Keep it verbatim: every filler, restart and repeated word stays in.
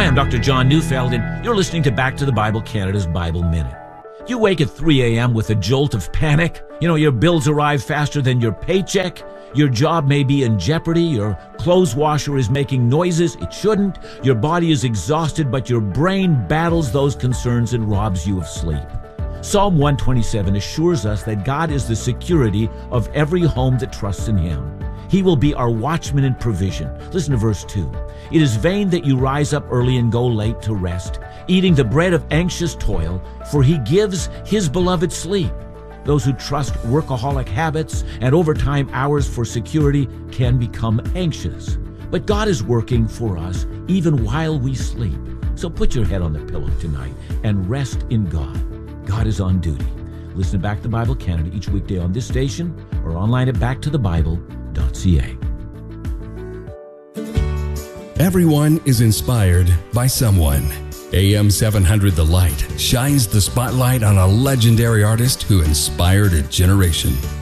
Hi, I'm Doctor John Neufeld, and you're listening to Back to the Bible Canada's Bible Minute. You wake at three a.m. with a jolt of panic. You know, your bills arrive faster than your paycheck. Your job may be in jeopardy. Your clothes washer is making noises it shouldn't. Your body is exhausted, but your brain battles those concerns and robs you of sleep. Psalm one twenty-seven assures us that God is the security of every home that trusts in Him. He will be our watchman and provision. Listen to verse two. It is vain that you rise up early and go late to rest, eating the bread of anxious toil, for He gives His beloved sleep. Those who trust workaholic habits and overtime hours for security can become anxious. But God is working for us even while we sleep. So put your head on the pillow tonight and rest in God. God is on duty. Listen to Back to the Bible Canada each weekday on this station or online at back to the bible dot c a. Everyone is inspired by someone. A M seven hundred The Light shines the spotlight on a legendary artist who inspired a generation.